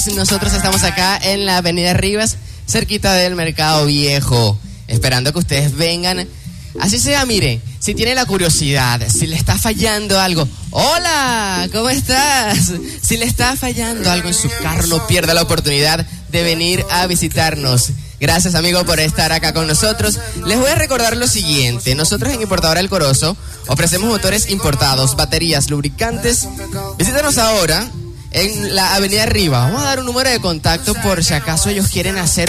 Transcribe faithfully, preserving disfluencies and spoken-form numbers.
Nosotros estamos acá en la avenida Rivas, cerquita del Mercado Viejo, esperando que ustedes vengan. Así sea, mire, si tiene la curiosidad, si le está fallando algo. ¡Hola! ¿Cómo estás? Si le está fallando algo en su carro, no pierda la oportunidad de venir a visitarnos. Gracias, amigo, por estar acá con nosotros. Les voy a recordar lo siguiente. Nosotros en Importadora El Corozo ofrecemos motores importados, baterías, lubricantes. Visítanos ahora en la avenida Rivas. Vamos a dar un número de contacto por si acaso ellos quieren hacer